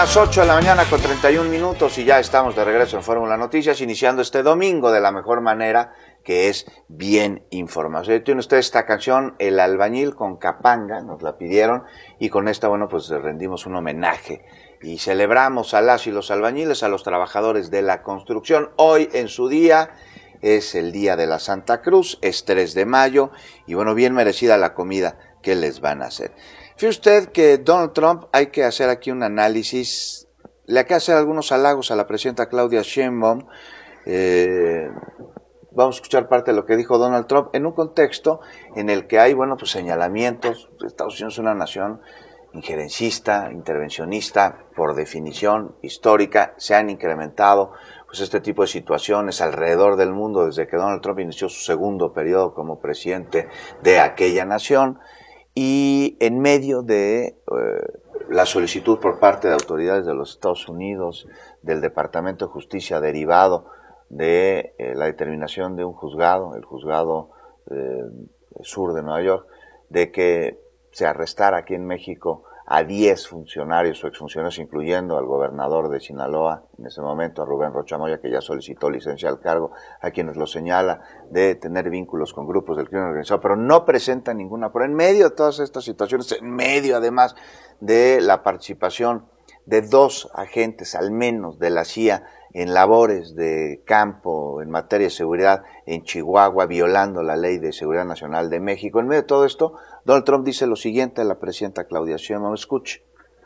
Las 8 de la mañana con 31 minutos y ya estamos de regreso en Fórmula Noticias, iniciando este domingo de la mejor manera, que es bien informado. Tiene usted esta canción, El Albañil, con Capanga, nos la pidieron, y con esta, bueno, pues rendimos un homenaje y celebramos a las y los albañiles, a los trabajadores de la construcción. Hoy en su día es el día de la Santa Cruz, es 3 de mayo, y bueno, bien merecida la comida que les van a hacer. Fíjese usted que Donald Trump, hay que hacer aquí un análisis, le hay que hacer algunos halagos a la presidenta Claudia Sheinbaum. Vamos a escuchar parte de lo que dijo Donald Trump en un contexto en el que hay, bueno, pues señalamientos. Estados Unidos es una nación injerencista, intervencionista, por definición histórica. Se han incrementado pues este tipo de situaciones alrededor del mundo desde que Donald Trump inició su segundo periodo como presidente de aquella nación. Y en medio de la solicitud por parte de autoridades de los Estados Unidos, del Departamento de Justicia derivado de la determinación de un juzgado, el juzgado sur de Nueva York, de que se arrestara aquí en México a 10 funcionarios o exfuncionarios, incluyendo al gobernador de Sinaloa, en ese momento a Rubén Rocha Moya, que ya solicitó licencia al cargo, a quienes lo señala de tener vínculos con grupos del crimen organizado, pero no presenta ninguna prueba. En medio de todas estas situaciones, en medio además de la participación de 2 agentes al menos de la CIA en labores de campo en materia de seguridad en Chihuahua, violando la Ley de Seguridad Nacional de México. En medio de todo esto, Donald Trump dice lo siguiente a la presidenta Claudia Sheinbaum. Escuche.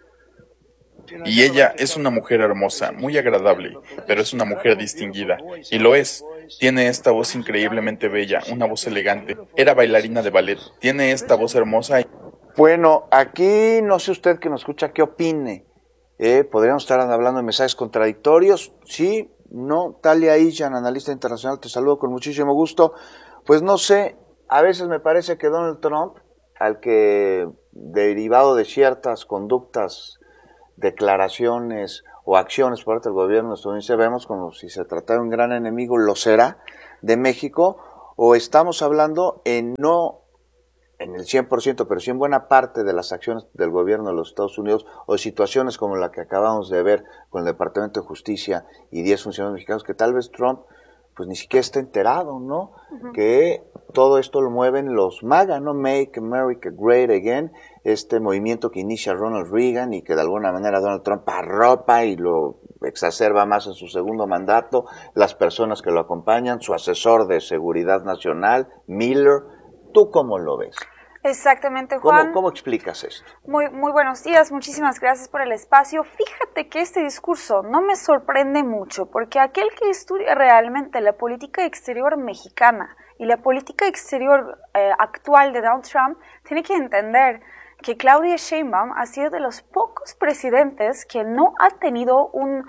Y ella es una mujer hermosa, muy agradable, pero es una mujer distinguida, y lo es. Tiene esta voz increíblemente bella, una voz elegante. Era bailarina de ballet. Tiene esta voz hermosa. Bueno, aquí no sé usted que nos escucha qué opine. Podríamos estar hablando de mensajes contradictorios. Sí, no. Talia Ishan, analista internacional, te saludo con muchísimo gusto. Pues no sé, a veces me parece que Donald Trump, al que derivado de ciertas conductas, declaraciones o acciones por parte del gobierno estadounidense, vemos como si se tratara de un gran enemigo, lo será, de México, o estamos hablando no en el 100%, pero sí en buena parte de las acciones del gobierno de los Estados Unidos, o situaciones como la que acabamos de ver con el Departamento de Justicia y 10 funcionarios mexicanos, que tal vez Trump pues ni siquiera está enterado, ¿no? Uh-huh. Que todo esto lo mueven los MAGA, ¿no? Make America Great Again, este movimiento que inicia Ronald Reagan y que de alguna manera Donald Trump arropa y lo exacerba más en su segundo mandato, las personas que lo acompañan, su asesor de seguridad nacional, Miller. ¿Tú cómo lo ves? Exactamente, Juan. ¿Cómo explicas esto? Muy buenos días, muchísimas gracias por el espacio. Fíjate que este discurso no me sorprende mucho, porque aquel que estudia realmente la política exterior mexicana y la política exterior actual de Donald Trump tiene que entender que Claudia Sheinbaum ha sido de los pocos presidentes que no ha tenido un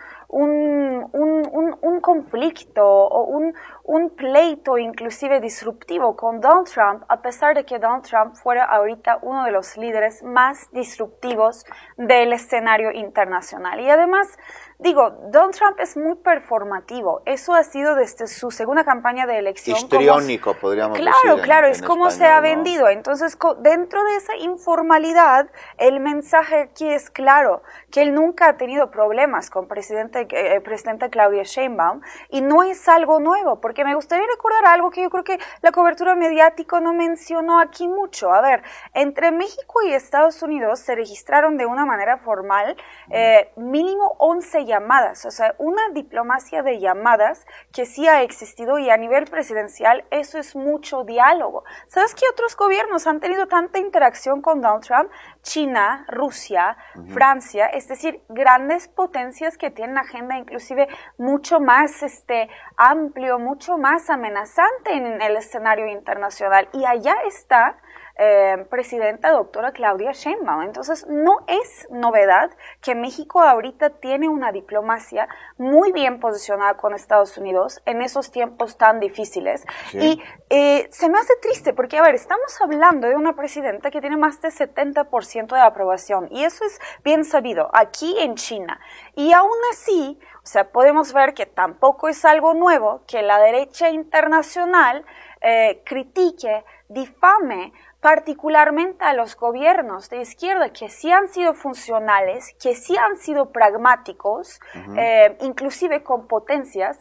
conflicto o un pleito inclusive disruptivo con Donald Trump, a pesar de que Donald Trump fuera ahorita uno de los líderes más disruptivos del escenario internacional. Y además, digo, Donald Trump es muy performativo. Eso ha sido desde su segunda campaña de elección. Histriónico, podríamos decir. Claro, es como se ha vendido. Entonces, dentro de esa informalidad, el mensaje aquí es claro, que él nunca ha tenido problemas con presidenta Claudia Sheinbaum, y no es algo nuevo, porque me gustaría recordar algo que yo creo que la cobertura mediática no mencionó aquí mucho. A ver, entre México y Estados Unidos se registraron de una manera formal mínimo 11 llamadas, o sea, una diplomacia de llamadas que sí ha existido, y a nivel presidencial eso es mucho diálogo. ¿Sabes qué otros gobiernos han tenido tanta interacción con Donald Trump? China, Rusia, Francia, es decir, grandes potencias que tienen agenda inclusive mucho más amplio, mucho más amenazante en el escenario internacional. Y allá está presidenta doctora Claudia Sheinbaum. Entonces, no es novedad que México ahorita tiene una diplomacia muy bien posicionada con Estados Unidos en esos tiempos tan difíciles. Sí. Y se me hace triste porque, a ver, estamos hablando de una presidenta que tiene más de 70% de aprobación, y eso es bien sabido aquí en China. Y aún así, o sea, podemos ver que tampoco es algo nuevo que la derecha internacional critique, difame particularmente a los gobiernos de izquierda que sí han sido funcionales, que sí han sido pragmáticos, inclusive con potencias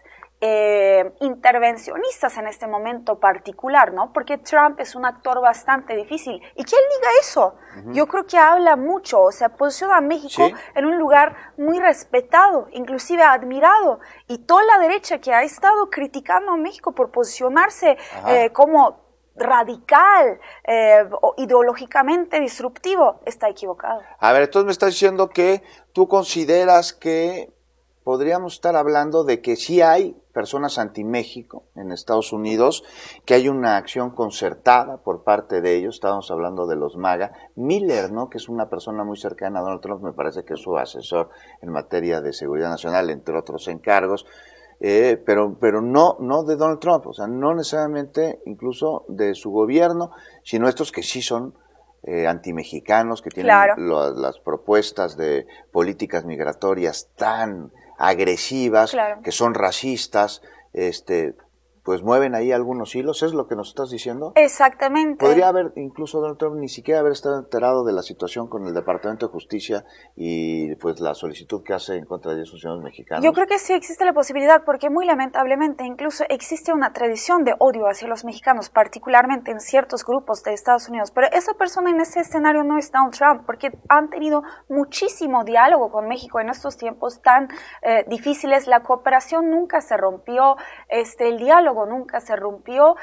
intervencionistas en este momento particular, ¿no? Porque Trump es un actor bastante difícil. Y que él diga eso, yo creo que habla mucho, o sea, posiciona a México en un lugar muy respetado, inclusive admirado. Y toda la derecha que ha estado criticando a México por posicionarse como radical o ideológicamente disruptivo, está equivocado. A ver, entonces me estás diciendo que tú consideras que podríamos estar hablando de que sí hay personas anti-México en Estados Unidos, que hay una acción concertada por parte de ellos. Estábamos hablando de los MAGA. Miller, ¿no?, que es una persona muy cercana a Donald Trump, me parece que es su asesor en materia de seguridad nacional, entre otros encargos, pero no de Donald Trump, o sea, no necesariamente incluso de su gobierno, sino estos que sí son antimexicanos, que tienen las propuestas de políticas migratorias tan agresivas, que son racistas, pues mueven ahí algunos hilos. ¿Es lo que nos estás diciendo? Exactamente. Podría haber, incluso Donald Trump ni siquiera haber estado enterado de la situación con el Departamento de Justicia y pues la solicitud que hace en contra de esos ciudadanos mexicanos. Yo creo que sí existe la posibilidad, porque muy lamentablemente incluso existe una tradición de odio hacia los mexicanos, particularmente en ciertos grupos de Estados Unidos, pero esa persona en ese escenario no es Donald Trump, porque han tenido muchísimo diálogo con México en estos tiempos tan difíciles. La cooperación nunca se rompió, el diálogo nunca se rompió,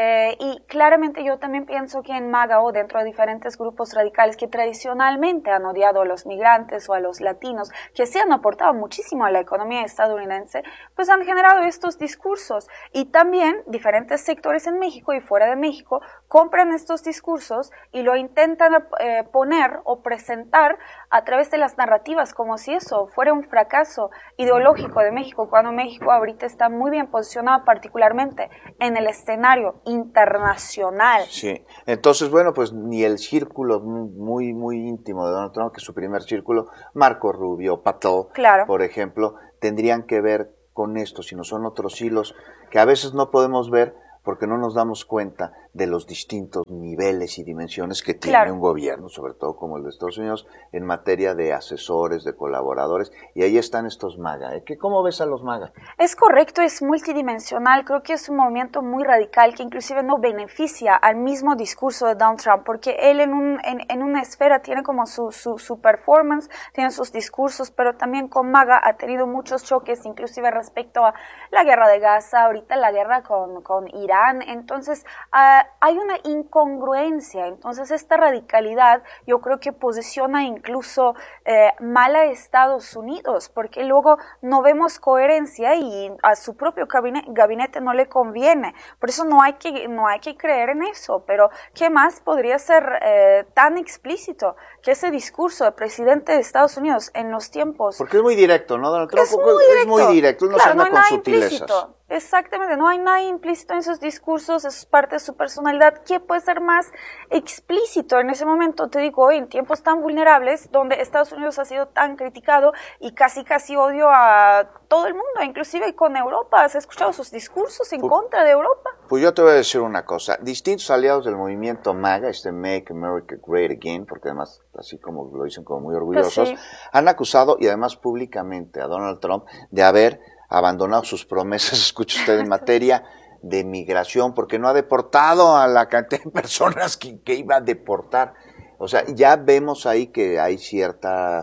y claramente yo también pienso que en MAGA o dentro de diferentes grupos radicales que tradicionalmente han odiado a los migrantes o a los latinos, que sí han aportado muchísimo a la economía estadounidense, pues han generado estos discursos, y también diferentes sectores en México y fuera de México compran estos discursos y lo intentan poner o presentar a través de las narrativas como si eso fuera un fracaso ideológico de México, cuando México ahorita está muy bien posicionado particularmente en el escenario internacional. Sí, entonces bueno, pues ni el círculo muy íntimo de Donald Trump, que es su primer círculo, Marco Rubio, Patel, por ejemplo, tendrían que ver con esto, sino son otros hilos que a veces no podemos ver porque no nos damos cuenta de los distintos niveles y dimensiones que tiene un gobierno, sobre todo como el de Estados Unidos, en materia de asesores, de colaboradores, y ahí están estos MAGA. ¿Cómo ves a los MAGA? Es correcto, es multidimensional, creo que es un movimiento muy radical que inclusive no beneficia al mismo discurso de Donald Trump, porque él en una esfera tiene como su performance, tiene sus discursos, pero también con MAGA ha tenido muchos choques, inclusive respecto a la guerra de Gaza, ahorita la guerra con Irán. Entonces hay una incongruencia. Entonces esta radicalidad yo creo que posiciona incluso mal a Estados Unidos, porque luego no vemos coherencia y a su propio gabinete no le conviene. Por eso no hay que creer en eso. Pero ¿qué más podría ser tan explícito que ese discurso del presidente de Estados Unidos en los tiempos? Porque es muy directo, ¿no, Donald Trump? Es muy directo, no se anda con sutilezas. Exactamente, no hay nada implícito en sus discursos, es parte de su personalidad. ¿Qué puede ser más explícito en ese momento? Te digo, hoy en tiempos tan vulnerables, donde Estados Unidos ha sido tan criticado y casi odio a todo el mundo, inclusive con Europa. ¿Has escuchado sus discursos en contra de Europa? Pues yo te voy a decir una cosa. Distintos aliados del movimiento MAGA, Make America Great Again, porque además, así como lo dicen como muy orgullosos, han acusado, y además públicamente, a Donald Trump de haber abandonado sus promesas, escuche usted, en materia de migración, porque no ha deportado a la cantidad de personas que iba a deportar. O sea, ya vemos ahí que hay cierta,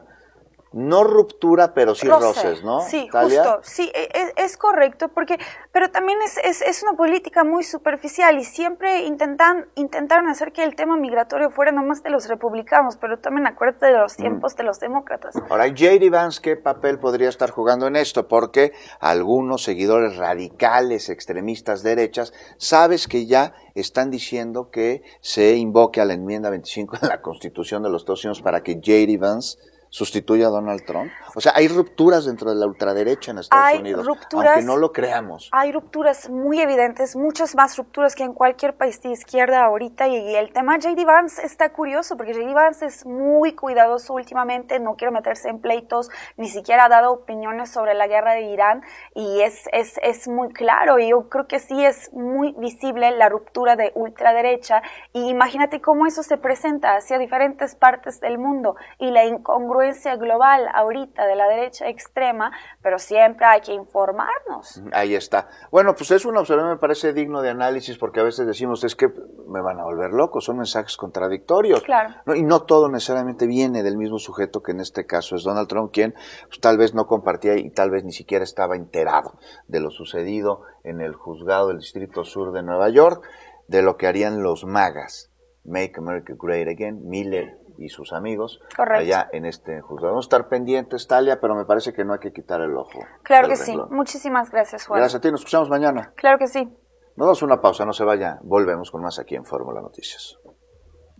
no ruptura, pero sí roces, ¿no? Sí, ¿Talia? Justo, sí, es correcto, pero también es una política muy superficial y siempre intentaron hacer que el tema migratorio fuera nomás de los republicanos, pero también acuérdate de los tiempos de los demócratas. Ahora, J.D. Vance, ¿qué papel podría estar jugando en esto? Porque algunos seguidores radicales, extremistas, derechas, sabes que ya están diciendo que se invoque a la enmienda 25 de la Constitución de los Estados Unidos para que J.D. Vance sustituya a Donald Trump? O sea, hay rupturas dentro de la ultraderecha en Estados Unidos, aunque no lo creamos. Hay rupturas muy evidentes, muchas más rupturas que en cualquier país de izquierda ahorita, y el tema J.D. Vance está curioso, porque J.D. Vance es muy cuidadoso últimamente, no quiere meterse en pleitos, ni siquiera ha dado opiniones sobre la guerra de Irán, y es muy claro, y yo creo que sí es muy visible la ruptura de ultraderecha, y imagínate cómo eso se presenta hacia diferentes partes del mundo, y la incongruencia global ahorita de la derecha extrema, pero siempre hay que informarnos. Ahí está. Bueno, pues es una observación, me parece digno de análisis, porque a veces decimos, es que me van a volver loco, son mensajes contradictorios. Claro. ¿No? Y no todo necesariamente viene del mismo sujeto, que en este caso es Donald Trump, quien pues, tal vez no compartía y tal vez ni siquiera estaba enterado de lo sucedido en el juzgado del Distrito Sur de Nueva York, de lo que harían los MAGAs, Make America Great Again, Miller y sus amigos. Correcto. Allá en este juzgado. Vamos a estar pendientes, Talia, pero me parece que no hay que quitar el ojo. Claro que sí. Muchísimas gracias, Juan. Gracias a ti, nos escuchamos mañana. Claro que sí. Nos damos una pausa, no se vaya. Volvemos con más aquí en Fórmula Noticias.